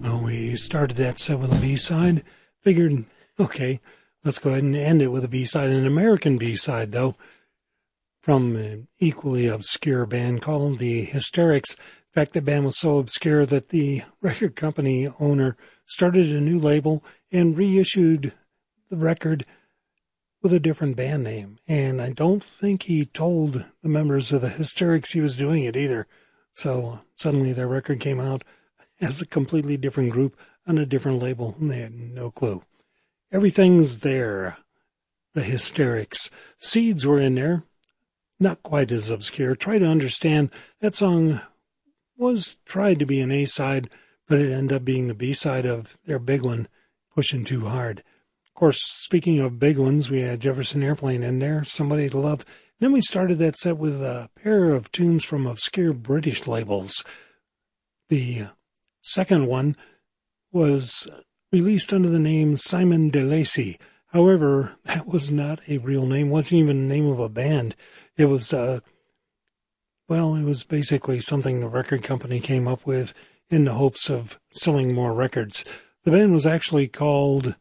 Well, we started that set with a B-side. Figured, okay, let's go ahead and end it with a B-side, an American B-side, though, from an equally obscure band called the Hysterics. In fact, the band was so obscure that the record company owner started a new label and reissued the record with a different band name. And I don't think he told the members of the Hysterics he was doing it either. So suddenly their record came out as a completely different group on a different label, and they had no clue. Everything's there. The Hysterics. Seeds were in there. Not quite as obscure. Try to understand. That song was tried to be an A-side, but it ended up being the B-side of their big one, Pushing Too Hard. Of course, speaking of big ones, we had Jefferson Airplane in there, Somebody to Love. Then we started that set with a pair of tunes from obscure British labels. The second one was released under the name Simon de Lacy. However, that was not a real name, wasn't even the name of a band. It was, it was basically something the record company came up with in the hopes of selling more records. The band was actually called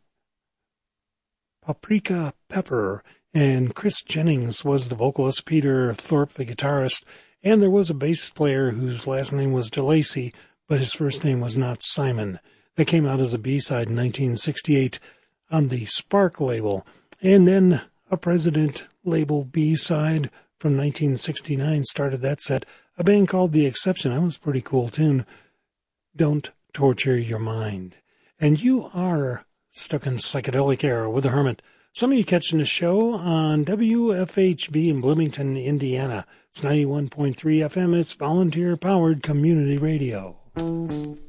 Paprika Pepper, and Chris Jennings was the vocalist, Peter Thorpe the guitarist, and there was a bass player whose last name was DeLacy, but his first name was not Simon. That came out as a B-side in 1968 on the Spark label, and then a President label B-side from 1969 started that set, a band called The Exception. That was a pretty cool tune. Don't Torture Your Mind. And you are stuck in psychedelic era with the Hermit. Some of you catching the show on WFHB in Bloomington, Indiana. It's 91.3 FM. It's volunteer-powered community radio.